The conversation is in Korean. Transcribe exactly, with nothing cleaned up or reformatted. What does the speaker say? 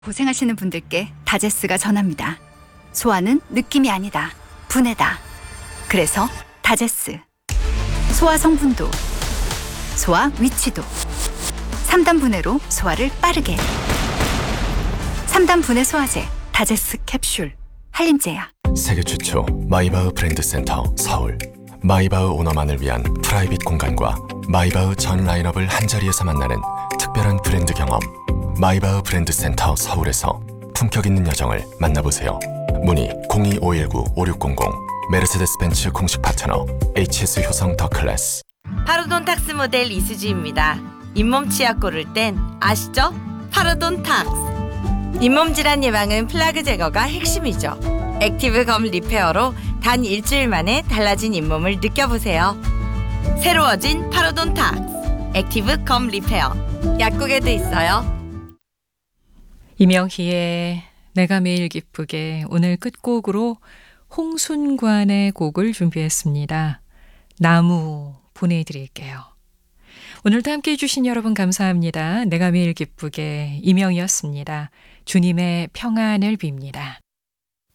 고생하시는 분들께 다제스가 전합니다. 소화는 느낌이 아니다. 분해다. 그래서 다제스. 소화 성분도, 소화 위치도. 삼 단 분해로 소화를 빠르게. 삼 단 분해 소화제 다제스 캡슐. 한림제약. 세계 최초 마이바흐 브랜드 센터 서울. 마이바흐 오너만을 위한 프라이빗 공간과 마이바흐 전 라인업을 한자리에서 만나는 특별한 브랜드 경험. 마이바흐 브랜드 센터 서울에서 품격 있는 여정을 만나보세요. 문의 공이 오일구 오육공공. 메르세데스 벤츠 공식 파트너 에이치에스 효성 더 클래스. 파르돈 탁스 모델 이수지입니다. 잇몸 치약 고를 땐 아시죠? 파르돈 탁스. 잇몸 질환 예방은 플라그 제거가 핵심이죠. 액티브 검 리페어로 단 일주일 만에 달라진 잇몸을 느껴보세요. 새로워진 파르돈 탁스. 액티브 검 리페어. 약국에도 있어요. 이명희의 내가 매일 기쁘게 오늘 끝곡으로 홍순관의 곡을 준비했습니다. 나무 보내드릴게요. 오늘도 함께해 주신 여러분 감사합니다. 내가 매일 기쁘게 이명희였습니다. 주님의 평안을 빕니다.